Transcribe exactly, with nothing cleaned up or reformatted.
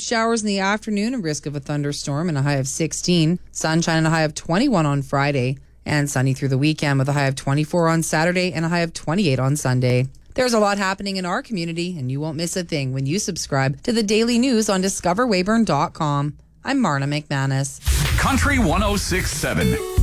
showers in the afternoon, a risk of a thunderstorm, and a high of sixteen. Sunshine and a high of twenty-one on Friday. And sunny through the weekend with a high of twenty-four on Saturday and a high of twenty-eight on Sunday. There's a lot happening in our community, and you won't miss a thing when you subscribe to the daily news on discover weyburn dot com. I'm Marna McManus. Country one oh six point seven.